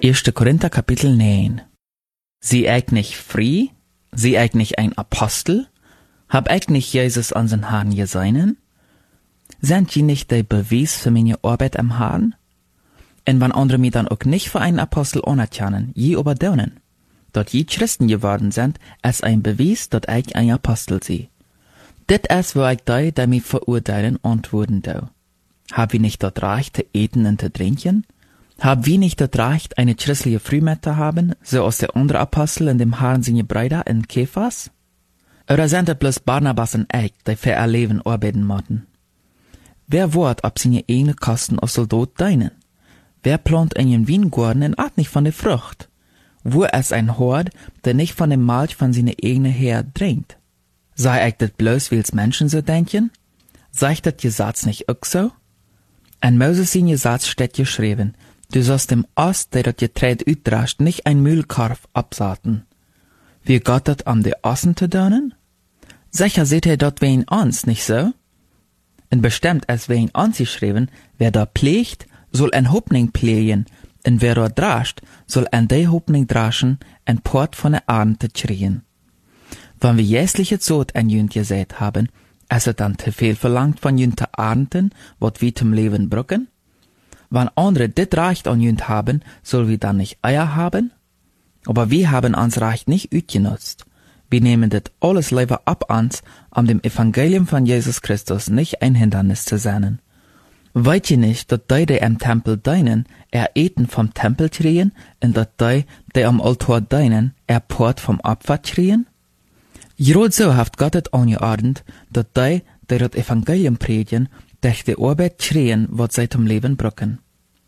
1. Korinther Kapitel 9. Sie eig nicht frei, sie eig nicht ein Apostel, hab eig nicht Jesus an den Haaren geseinen? Sind je nicht der Beweis für meine Arbeit am Haaren? En wann andere mich dann auch nicht für einen Apostel anerkennen, je überdaunen, dort je Christen geworden sind, als ein Beweis, dat ich ein Apostel sie. Dit ist, wo ich die mich verurteilen, antworten do. Hab wir nicht dort Recht, zu eten und zu trinken? Hab wir nicht dort Recht, eine christliche Frühmette zu haben, so als der andere Apostel in dem Herrn seine Brüder in Kephas? Oder sind es bloß Barnabas und ich, die für ihr Leben arbeiten mochten? Wer wird ab seine eigene Kosten als Soldat dienen? Wer plant einen Weingarten und art nicht von der Frucht? Wo ist ein Hort, der nicht von dem Milch von seiner eigenen Herr trinkt? Sei ich das bloß, weil's Menschen so denken? Sei ich das Gesetz nicht auch so? In Moses sein Gesetz steht geschrieben, du sollst dem Ost, der das Getreide uitdrascht, nicht ein Mühlkorf absaaten. Wie Gott das an der Osten zu tun? Sicher seht ihr dort wen uns, nicht so? Und bestimmt ist wen uns geschrieben, wer da pflegt, soll ein Hoffnung pflegen, und wer da drascht, soll an der Hoffnung draschen, ein Port von der Ernte kriegen. Wenn wir jährliche Zot an Jünd gesät haben, ist es dann zu viel verlangt von Jünd zu ernten, wat wir zum Leben brücken? Wenn andere dit Recht an Jünd haben, soll wir dann nicht Eier haben? Aber wir haben uns Recht nicht utgenutzt. Wir nehmen dit alles lieber ab uns, um dem Evangelium von Jesus Christus nicht ein Hindernis zu sein. Weet je nicht, dat die am Tempel dienen, eten vom Tempel kriegen, und dat die am Altar dienen, Port vom Opfer kriegen? Gerade so haft Gott het angeordnet, dat die dat Evangelium predigen, durch die Arbeit kriegen, wat sie zum Leben brücken.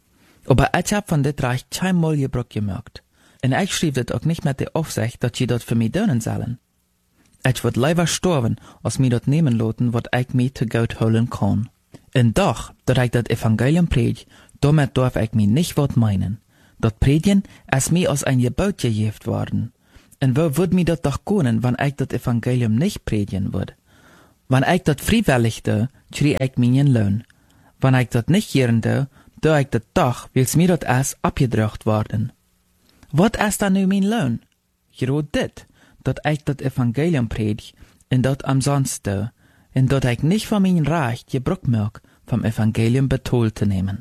Aber ich hab von dit Reich keinmal Gebrauch gemerkt. Und ich schrieb dit auch nicht mit der Aufsicht, dat je dat für mich tun sollen. Ich würd lieber sterben, als mir dat nehmen lassen, wat ich mir zu Gott holen kann. Und doch, dat ich dat Evangelium predige, damit darf ich mir nicht wat meinen. Dat Predigen ist mir als ein Gebot gegeben worden. Und wo würd mir dat doch können, wenn ich dat Evangelium nicht predigen würd? Wenn ich dat freiwillig do, krieg ich meinen Lohn. Wenn ich dat nicht gern do ich dat doch, weil's mir dat ist abgedrückt worden. Wat ist dann nu mein Lohn? Gerade dit, dat ich dat Evangelium predige, und dat umsonst do, und dat ich nicht von meinem Recht Gebrauch mag, vom Evangelium betont zu nehmen.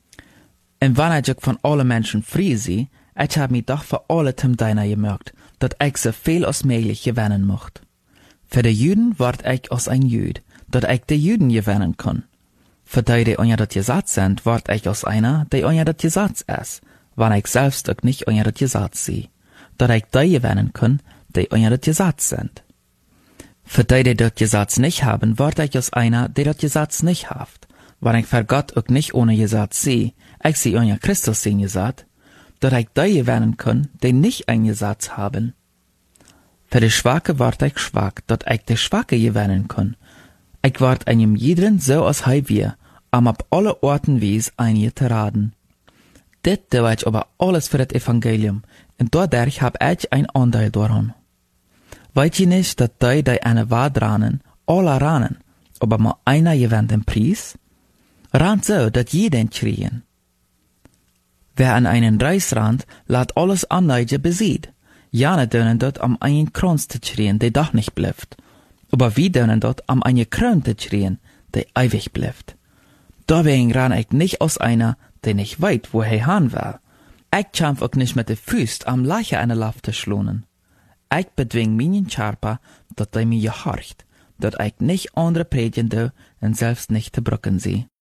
Und wenn ich auch von allen Menschen frei sie, ich hab mich doch für alle zum Deiner gemerkt, dat ich so viel als möglich gewinnen mocht. Für die Juden ward ich als ein Jüd, dat ich die Juden gewinnen kann. Für die unter das Gesetz sind, ward ich als einer, der unter das Gesetz ist, wenn ich selbst auch nicht unter das Gesetz sehe, dat ich die gewinnen kann, die unter das Gesetz sind. Für die das Gesetz nicht haben, ward ich als einer, der das Gesetz nicht haft, wenn ich für Gott auch nicht ohne Gesetz sehe, ich sie unter Christus sehen gesagt, dat ich die gewinnen kann, die nicht ein Gesetz haben. Für die Schwache ward ich schwach, dat ich die Schwache gewinnen kann. Ich ward einem jeden so als wir, ab alle Orten wies einige zu raten. Dit tue ich aber alles für das Evangelium, und dadurch hab ich ein Anteil daran. Weet je nicht, dat die eine Wahrheit ranen, alle ranen, aber mal einer gewinnt den Preis? Rand so, dat jeden kriegen. Wer an einen Reis rannt, lässt alles andere besieht. Jane dönen dort am einen Kranz zu schrien, der doch nicht bleibt. Aber wir dönen dort am einen Kron zu schrien, der ewig bleibt. Deswegen ran ich nicht aus einer, der nicht weit, wo er hin will. Ich kämpf auch nicht mit den Füßen am Leiche einer Lauf zu schlonen. Ich bedwing meinen Scharper, dat er mir gehorcht, dat ich nicht andere predigen do und selbst nicht zu brücken sie.